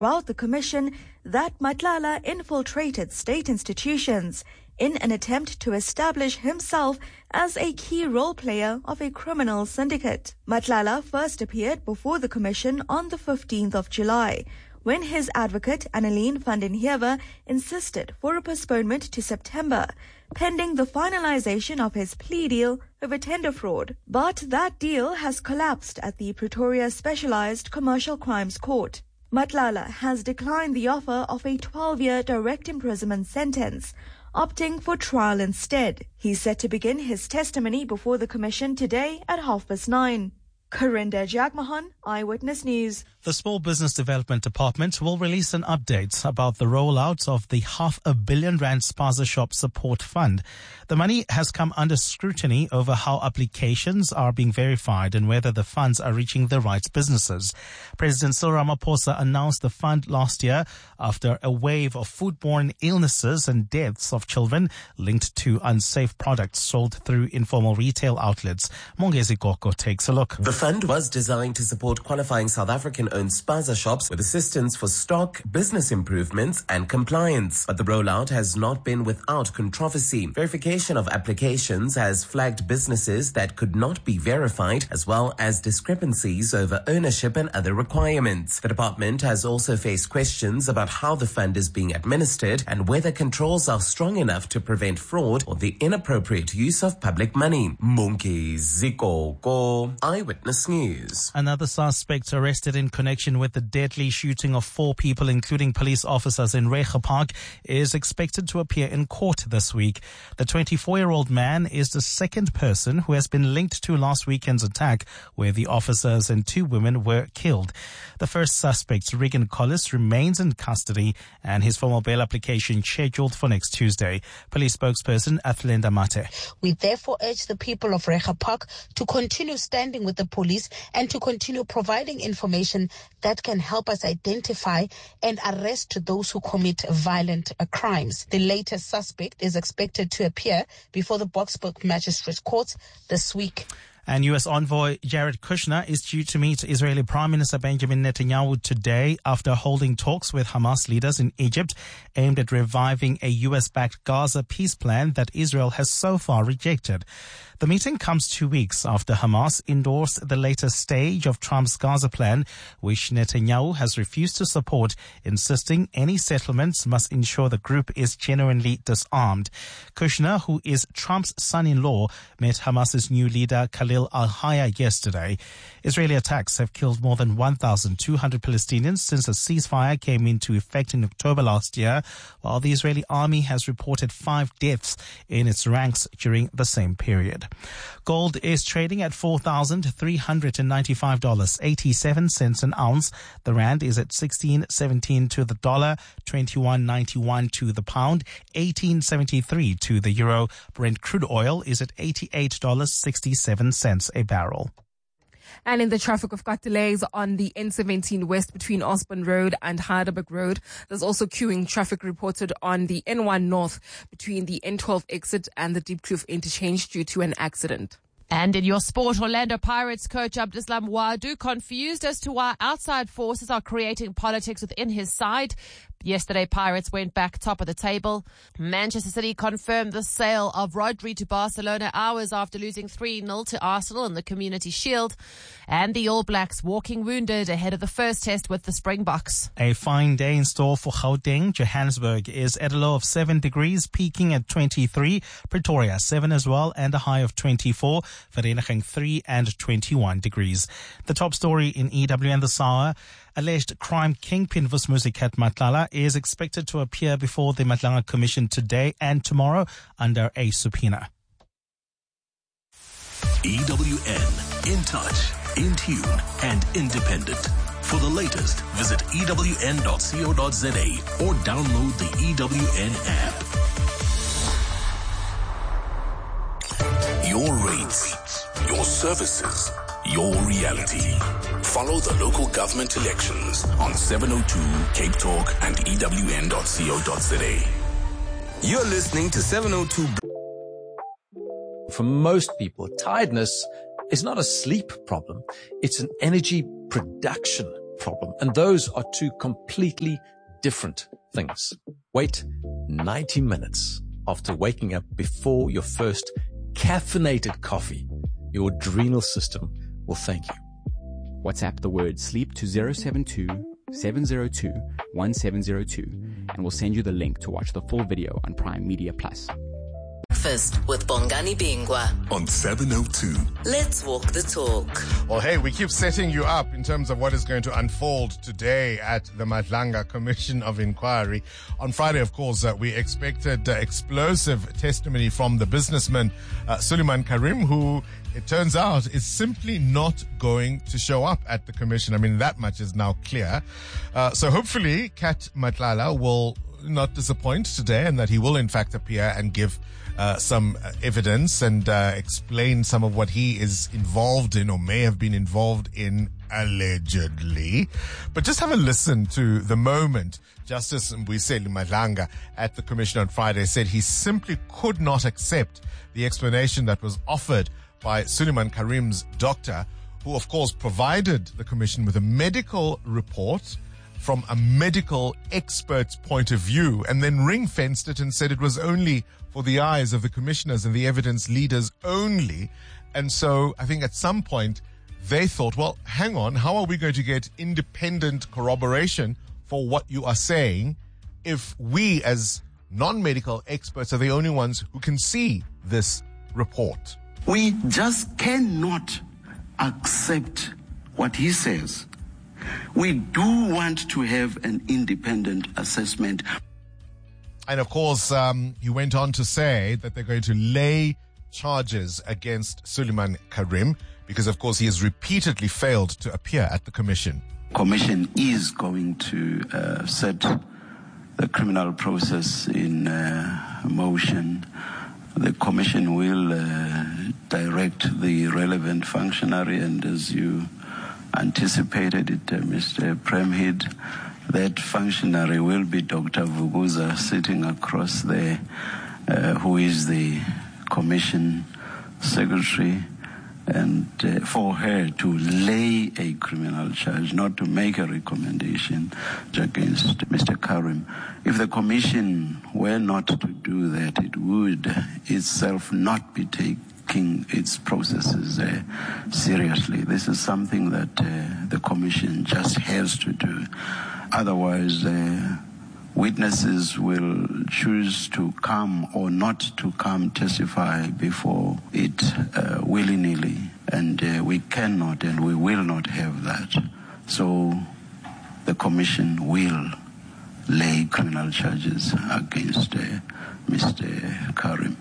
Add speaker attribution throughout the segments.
Speaker 1: throughout the commission that Matlala infiltrated state institutions in an attempt to establish himself as a key role player of a criminal syndicate. Matlala first appeared before the commission on the 15th of July, when his advocate Annelien van den Heever insisted for a postponement to September, pending the finalization of his plea deal over tender fraud. But that deal has collapsed at the Pretoria Specialized Commercial Crimes Court. Matlala has declined the offer of a 12-year direct imprisonment sentence, opting for trial instead. He's set to begin his testimony before the commission today at 9:30. Karinda Jagmohan, Eyewitness News.
Speaker 2: The Small Business Development Department will release an update about the rollout of the R500 million Spaza Shop Support Fund. The money has come under scrutiny over how applications are being verified and whether the funds are reaching the right businesses. President Cyril Ramaphosa announced the fund last year after a wave of foodborne illnesses and deaths of children linked to unsafe products sold through informal retail outlets. Mongezi Koko takes a look.
Speaker 3: The fund was designed to support qualifying South African-owned spaza shops with assistance for stock, business improvements and compliance. But the rollout has not been without controversy. Verification of applications has flagged businesses that could not be verified, as well as discrepancies over ownership and other requirements. The department has also faced questions about how the fund is being administered and whether controls are strong enough to prevent fraud or the inappropriate use of public money. Mongezi Koko, Eyewitness News.
Speaker 2: Another suspect arrested in connection with the deadly shooting of 4 people, including police officers in Reiger Park, is expected to appear in court this week. The 24-year-old man is the second person who has been linked to last weekend's attack, where the officers and 2 women were killed. The first suspect, Regan Collis, remains in custody and his formal bail application scheduled for next Tuesday. Police spokesperson Athlenda Mate.
Speaker 4: We therefore urge the people of Reiger Park to continue standing with the police and to continue providing information that can help us identify and arrest those who commit violent crimes. The latest suspect is expected to appear before the Boksburg Magistrates Court this week.
Speaker 2: And U.S. envoy Jared Kushner is due to meet Israeli Prime Minister Benjamin Netanyahu today after holding talks with Hamas leaders in Egypt aimed at reviving a U.S.-backed Gaza peace plan that Israel has so far rejected. The meeting comes 2 weeks after Hamas endorsed the latest stage of Trump's Gaza plan, which Netanyahu has refused to support, insisting any settlements must ensure the group is genuinely disarmed. Kushner, who is Trump's son-in-law, met Hamas's new leader Khalil al-Hayya yesterday. Israeli attacks have killed more than 1,200 Palestinians since a ceasefire came into effect in October last year, while the Israeli army has reported 5 deaths in its ranks during the same period. Gold is trading at $4,395.87 an ounce. The rand is at 16.17 to the dollar, 21.91 to the pound, 18.73 to the euro. Brent crude oil is at $88.67 a barrel.
Speaker 5: And in the traffic, we've got delays on the N17 West between Osborne Road and Heidelberg Road. There's also queuing traffic reported on the N1 North between the N12 exit and the Diepkloof interchange due to an accident.
Speaker 6: And in your sport, Orlando Pirates coach Abdeslam Wadu confused as to why outside forces are creating politics within his side. Yesterday, Pirates went back top of the table. Manchester City confirmed the sale of Rodri to Barcelona hours after losing 3-0 to Arsenal in the Community Shield. And the All Blacks walking wounded ahead of the first test with the Springboks.
Speaker 2: A fine day in store for Gauteng. Johannesburg is at a low of 7 degrees, peaking at 23. Pretoria 7 as well, and a high of 24. Vereeniging 3 and 21 degrees. The top story in EWN this hour. Alleged crime kingpin Vusmuzikat Matlala is expected to appear before the Matlala Commission today and tomorrow under a subpoena.
Speaker 7: EWN, in touch, in tune, and independent. For the latest, visit ewn.co.za or download the EWN app. Your rates, your services, your reality. Follow the local government elections on 702 Cape Talk and ewn.co.za.
Speaker 8: You're listening to 702. For most people, tiredness is not a sleep problem. It's an energy production problem. And those are two completely different things. Wait 90 minutes after waking up before your first caffeinated coffee. Your adrenal system will thank you.
Speaker 9: WhatsApp the word sleep to 072-702-1702 and we'll send you the link to watch the full video on Prime Media Plus.
Speaker 10: Breakfast with Bongani Bingwa
Speaker 7: on 702.
Speaker 10: Let's walk the talk.
Speaker 11: Well, hey, we keep setting you up in terms of what is going to unfold today at the Madlanga Commission of Inquiry. On Friday, of course, we expected explosive testimony from the businessman Suleiman Karim, who it turns out is simply not going to show up at the commission. I mean, that much is now clear. So hopefully Kat Matlala will not disappoint today and that he will in fact appear and give some evidence and explain some of what he is involved in or may have been involved in allegedly. But just have a listen to the moment Justice Mbuyiseli Madlanga at the commission on Friday said he simply could not accept the explanation that was offered by Suleiman Karim's doctor, who of course provided the commission with a medical report from a medical expert's point of view and then ring-fenced it and said it was only for the eyes of the commissioners and the evidence leaders only. And so I think at some point they thought, well, hang on, how are we going to get independent corroboration for what you are saying if we as non-medical experts are the only ones who can see this report?
Speaker 12: We just cannot accept what he says. We do want to have an independent assessment.
Speaker 11: And of course, he went on to say that they're going to lay charges against Suleiman Karim because, of course, he has repeatedly failed to appear at the commission.
Speaker 12: Commission is going to set the criminal process in motion. The commission will direct the relevant functionary, and as you anticipated it, Mr. Premhid, that functionary will be Dr. Vuguza sitting across there, who is the commission secretary, and for her to lay a criminal charge, not to make a recommendation against Mr. Karim. If the commission were not to do that, it would itself not be taking its processes seriously. This is something that the commission just has to do. Otherwise, witnesses will choose to come or not to come testify before it willy-nilly, and we cannot and we will not have that. So the commission will lay criminal charges against Mr. Karim.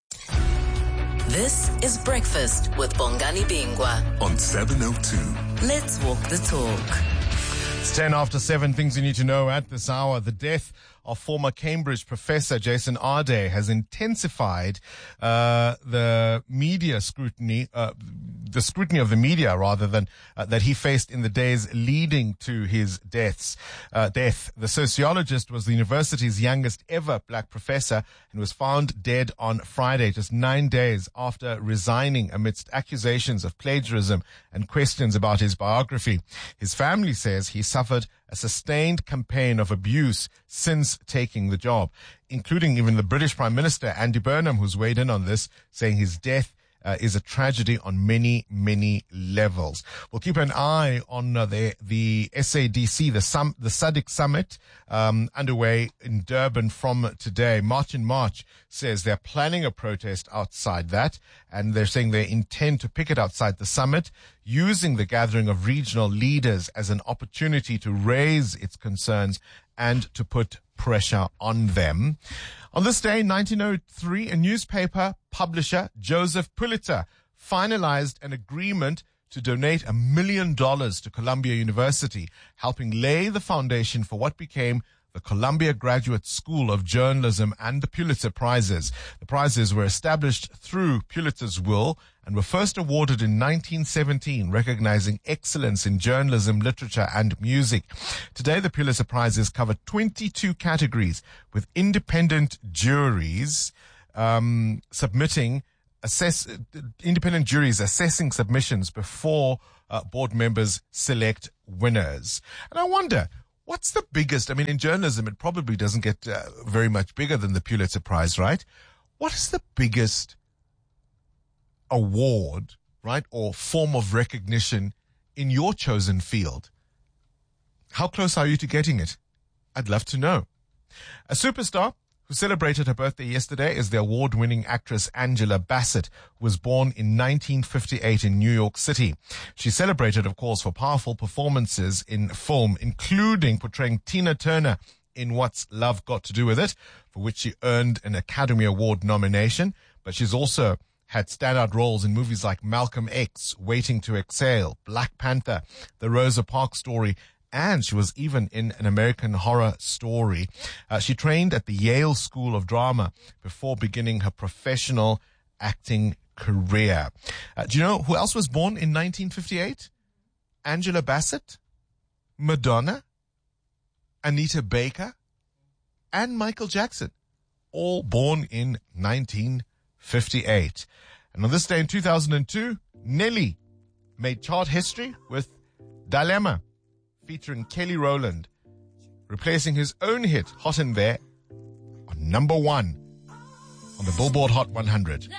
Speaker 10: This is Breakfast with Bongani Bingwa
Speaker 7: on 702.
Speaker 10: Let's walk the talk.
Speaker 11: It's 10 after 7. Things you need to know at this hour. The death of former Cambridge professor Jason Arday has intensified the media scrutiny, the scrutiny of the media rather than that he faced in the days leading to his death. The sociologist was the university's youngest ever black professor and was found dead on Friday, just 9 days after resigning amidst accusations of plagiarism and questions about his biography. His family says he suffered a sustained campaign of abuse since taking the job, including even the British Prime Minister, Andy Burnham, who's weighed in on this, saying his death is a tragedy on many, many levels. We'll keep an eye on the SADC, the SADC summit underway in Durban from today. March in March says they're planning a protest outside that, and they're saying they intend to picket outside the summit, using the gathering of regional leaders as an opportunity to raise its concerns and to put pressure on them. On this day, 1903, a newspaper publisher, Joseph Pulitzer, finalized an agreement to donate $1 million to Columbia University, helping lay the foundation for what became the Columbia Graduate School of Journalism and the Pulitzer Prizes. The prizes were established through Pulitzer's will and were first awarded in 1917, recognizing excellence in journalism, literature, and music. Today, the Pulitzer Prizes cover 22 categories, with independent juries assessing submissions before board members select winners. And I wonder, what's the biggest, I mean, in journalism, it probably doesn't get very much bigger than the Pulitzer Prize, right? What is the biggest award, right, or form of recognition in your chosen field? How close are you to getting it? I'd love to know. A superstar who celebrated her birthday yesterday is the award-winning actress Angela Bassett, who was born in 1958 in New York City. She celebrated, of course, for powerful performances in film, including portraying Tina Turner in What's Love Got to Do With It, for which she earned an Academy Award nomination. But she's also had standout roles in movies like Malcolm X, Waiting to Exhale, Black Panther, The Rosa Parks Story, and she was even in An American Horror Story. She trained at the Yale School of Drama before beginning her professional acting career. Do you know who else was born in 1958? Angela Bassett, Madonna, Anita Baker, and Michael Jackson, all born in 1958. And on this day in 2002, Nelly made chart history with Dilemma, featuring Kelly Rowland, replacing his own hit, Hot in There, on number 1 on the Billboard Hot 100.